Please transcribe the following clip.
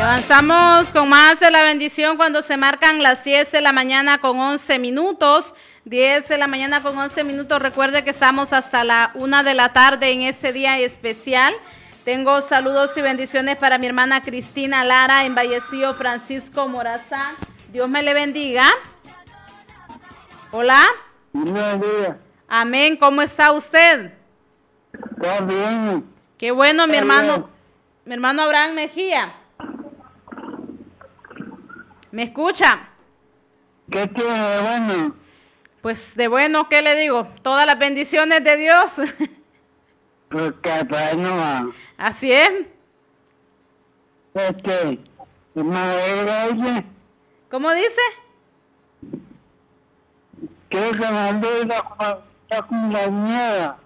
Avanzamos con más de la bendición cuando se marcan las 10 de la mañana con 11 minutos. 10 de la mañana con 11 minutos. Recuerde que estamos hasta la 1 de la tarde en ese día especial. Tengo saludos y bendiciones para mi hermana Cristina Lara en Vallecillo, Francisco Morazán. Dios me le bendiga. Hola. Buenos días. Amén. ¿Cómo está usted? Está bien. Qué bueno, mi hermano Abraham Mejía. ¿Me escucha? ¿Qué tiene de bueno? Pues de bueno, ¿qué le digo? Todas las bendiciones de Dios. Porque para no va. Así es. Hermano, ella, ¿Cómo dice? creo que mandó la compañera.